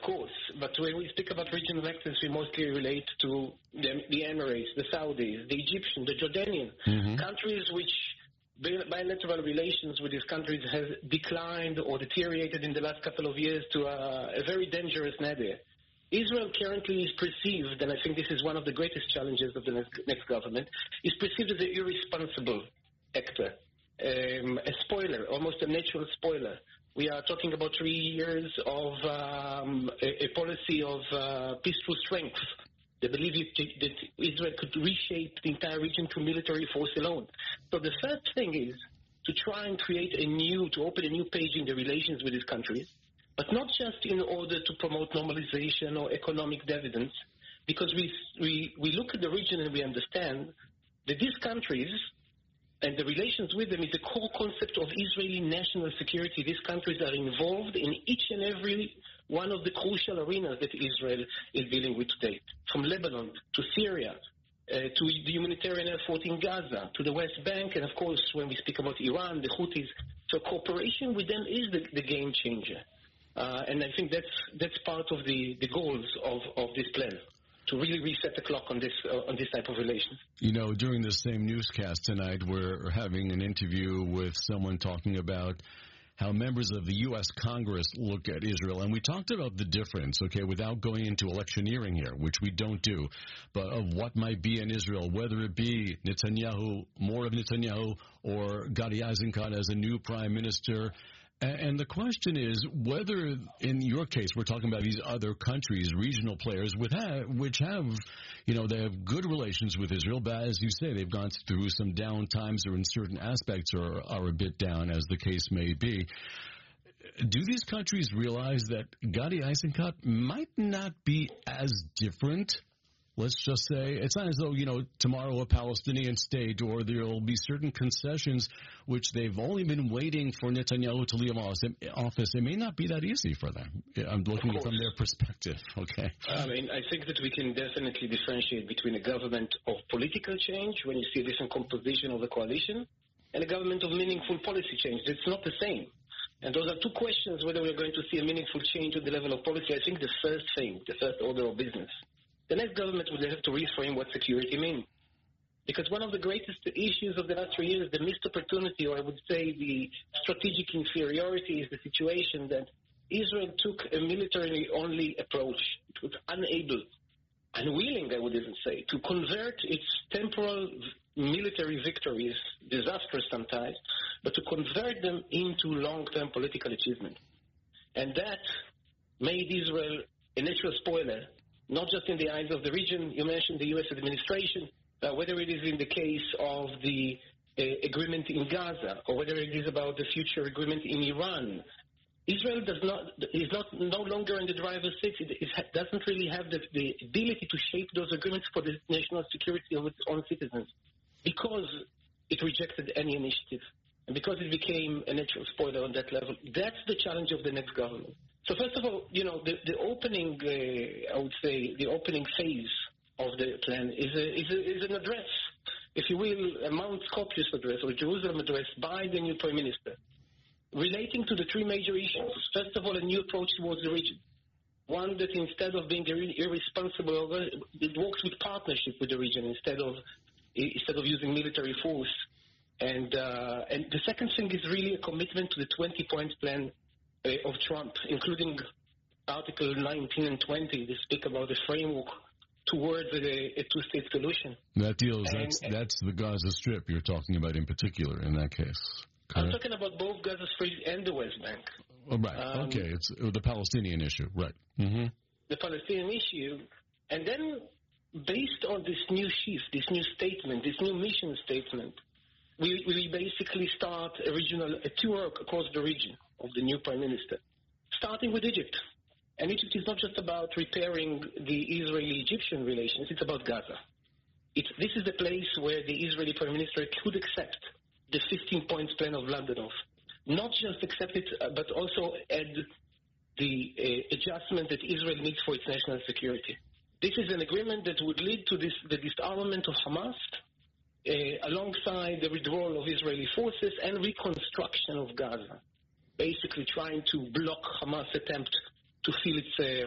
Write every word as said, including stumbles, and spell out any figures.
course. But when we speak about regional actors, we mostly relate to the, the Emirates, the Saudis, the Egyptian, the Jordanian, mm-hmm. countries which bilateral relations with these countries has declined or deteriorated in the last couple of years to a, a very dangerous nadir. Israel currently is perceived, and I think this is one of the greatest challenges of the next, next government, is perceived as an irresponsible actor, um, a spoiler, almost a natural spoiler. We are talking about three years of um, a, a policy of uh, peaceful strength. They believe that Israel could reshape the entire region to military force alone. So the first thing is to try and create a new, to open a new page in the relations with these countries, but not just in order to promote normalization or economic dividends, because we, we, we look at the region and we understand that these countries and the relations with them is a core concept of Israeli national security. These countries are involved in each and every one of the crucial arenas that Israel is dealing with today, from Lebanon to Syria, uh, to the humanitarian effort in Gaza, to the West Bank, and of course, when we speak about Iran, the Houthis. So cooperation with them is the, the game changer. Uh, and I think that's that's part of the, the goals of, of this plan, to really reset the clock on this uh, on this type of relations. You know, during the same newscast tonight, we're having an interview with someone talking about how members of the U S Congress look at Israel. And we talked about the difference, okay, without going into electioneering here, which we don't do, but of what might be in Israel, whether it be Netanyahu, more of Netanyahu, or Gadi Eisenkot as a new prime minister. And the question is whether, in your case, we're talking about these other countries, regional players, with have, which have, you know, they have good relations with Israel, but as you say, they've gone through some down times or in certain aspects are, are a bit down, as the case may be. Do these countries realize that Gadi Eisenkot might not be as different? Let's just say it's not as though, you know, tomorrow a Palestinian state or there will be certain concessions which they've only been waiting for Netanyahu to leave office. It may not be that easy for them. I'm looking from their perspective, okay? I mean, I think that we can definitely differentiate between a government of political change, when you see a different composition of the coalition, and a government of meaningful policy change. It's not the same. And those are two questions, whether we're going to see a meaningful change at the level of policy. I think the first thing, the first order of business, the next government will have to reframe what security means. Because one of the greatest issues of the last three years, the missed opportunity, or I would say the strategic inferiority, is the situation that Israel took a military-only approach. It was unable, unwilling, I would even say, to convert its temporal military victories, disastrous sometimes, but to convert them into long-term political achievement. And that made Israel a natural spoiler, not just in the eyes of the region. You mentioned the U S administration, uh, whether it is in the case of the uh, agreement in Gaza, or whether it is about the future agreement in Iran. Israel does not is not no longer in the driver's seat. It, it ha- doesn't really have the, the ability to shape those agreements for the national security of its own citizens, because it rejected any initiative, and because it became a natural spoiler on that level. That's the challenge of the next government. So first of all, you know, the, the opening, uh, I would say, the opening phase of the plan is, a, is, a, is an address, if you will, a Mount Scopus address or Jerusalem address by the new prime minister, relating to the three major issues. First of all, a new approach towards the region, one that instead of being irresponsible, it works with partnership with the region instead of instead of using military force. And uh, and the second thing is really a commitment to the twenty-point plan uh, of Trump, including Article nineteen and twenty. They speak about a framework towards a, a two-state solution. That deals, and, that's, that's the Gaza Strip you're talking about in particular in that case. Correct? I'm talking about both Gaza Strip and the West Bank. Oh, right, um, okay, it's the Palestinian issue, right. Mm-hmm. The Palestinian issue, and then based on this new shift, this new statement, this new mission statement, we, we basically start a regional a tour across the region of the new prime minister, starting with Egypt. And Egypt is not just about repairing the Israeli-Egyptian relations, it's about Gaza. It's, this is the place where the Israeli prime minister could accept the fifteen-point plan of Ladonov. Not just accept it, but also add the uh, adjustment that Israel needs for its national security. This is an agreement that would lead to this, the disarmament of Hamas, uh, alongside the withdrawal of Israeli forces and reconstruction of Gaza, basically trying to block Hamas' attempt to fill its uh,